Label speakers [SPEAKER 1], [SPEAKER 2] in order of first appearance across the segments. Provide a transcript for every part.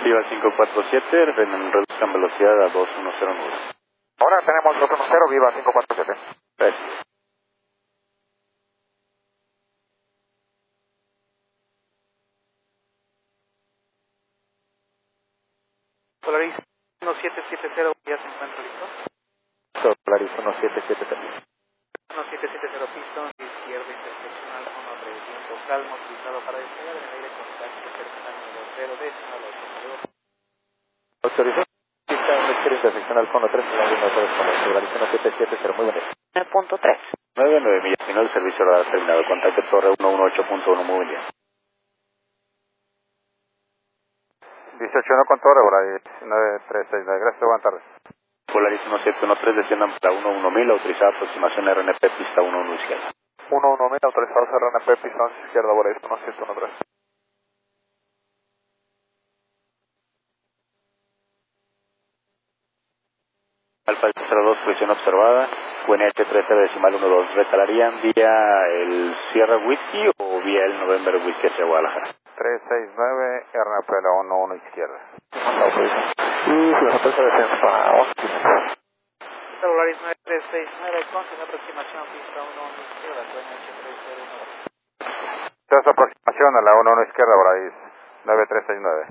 [SPEAKER 1] Viva 547, reduzcan velocidad a 2109.
[SPEAKER 2] Ahora tenemos 210, Viva 547.
[SPEAKER 1] Gracias.
[SPEAKER 3] Polaris 1770, ya se encuentra listo.
[SPEAKER 2] Polaris 1770.
[SPEAKER 3] 1770 pistón, izquierda interseccional con viento calmo, utilizado para despegar en el aire contacto terminal número 0, decimal 82.
[SPEAKER 2] Autorización. Pista en izquierda interseccional con 3, Polaris 1770, muy bien.
[SPEAKER 4] 9.3.
[SPEAKER 1] 9 millas, final del servicio radar terminado. Contacto torre 118.1, muy bien.
[SPEAKER 2] 18 con torre, Polaris 9369. Gracias, buenas tardes.
[SPEAKER 1] Polaris 1713, desciendan para 11000, autorizada aproximación RNP, pista 11 izquierda.
[SPEAKER 2] 11000, autorizados RNP, pistón izquierda, Polaris 1713.
[SPEAKER 1] Alfa 02, posición observada. QNH 13 decimal 12. ¿Recalarían vía el Sierra Whiskey o vía el November Whiskey hacia Guadalajara?
[SPEAKER 2] 369, RNP, la 11 izquierda. La sorpresa de descenso.
[SPEAKER 3] Polaris 9369, con aproximación pista 11 izquierda, QNH 301.
[SPEAKER 2] Esta aproximación a la 11 izquierda, Polaris 9369.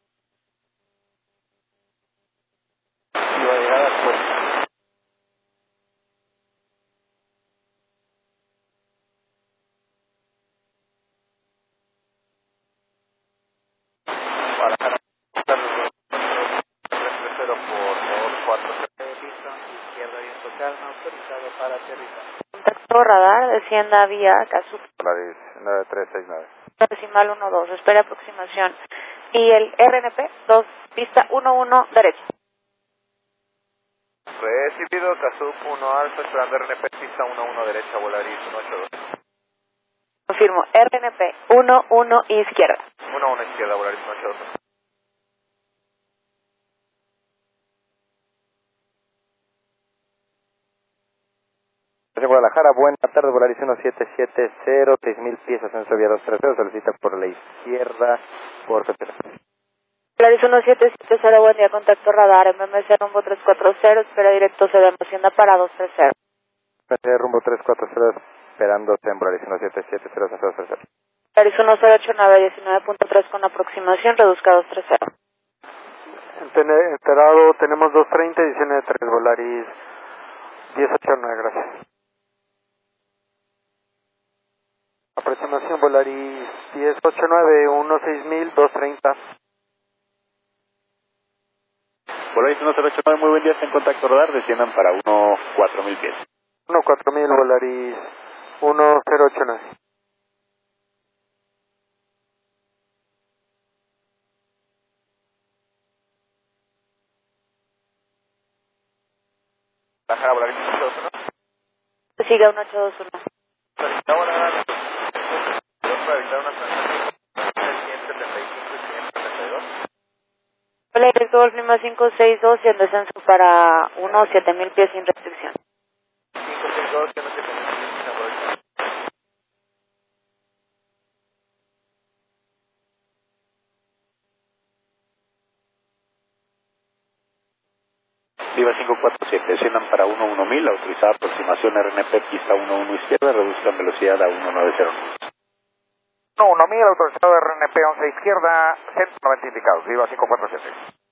[SPEAKER 3] Autorizado para aterrizar.
[SPEAKER 4] Contacto radar, descienda vía Casup.
[SPEAKER 2] Polaris 9369.
[SPEAKER 4] Decimal 12, espera aproximación. Y el RNP 2, pista 11 derecha.
[SPEAKER 2] Recibido, Casup 1 Alfa, esperando RNP, pista 11 derecha, Polaris 182.
[SPEAKER 4] Confirmo, RNP 11 izquierda.
[SPEAKER 2] 11 izquierda, Polaris 182. Guadalajara, buena tarde, Polaris 1770, 6000 pies, ascenso vía 230, solicita por la izquierda, por carretera.
[SPEAKER 4] Polaris 1770, buen día, contacto radar, MMC rumbo 340, espera directo, se da hacienda para 230.
[SPEAKER 2] MMC rumbo 340, esperándose en Polaris 1770, ascenso 230.
[SPEAKER 4] Polaris 1089, 19.3 con aproximación, reduzca 230.
[SPEAKER 3] Enterado, tenemos 230 y 19.3, Polaris 1089, gracias. Aproximación Polaris 1089, 16000, 230.
[SPEAKER 1] Polaris 1089, muy buen día, está en contacto radar, desciendan para 4000 pies.
[SPEAKER 3] 14000, Polaris 1089.
[SPEAKER 2] Guadalajara, Polaris 182.
[SPEAKER 4] Siga 1821.
[SPEAKER 2] Solicita Guadalajara, para evitar una transacción 175 y 172.
[SPEAKER 4] Polaris Golf Lima 562 y el descenso para 7000 pies sin restricción.
[SPEAKER 2] 562, 175.
[SPEAKER 1] Viva 547, desciendan para 11000, autorizada aproximación RNP, pista 11 izquierda, reduzcan velocidad a 1909.
[SPEAKER 2] 1000, autorizado RNP 11 izquierda, 190 indicados, Viva 547.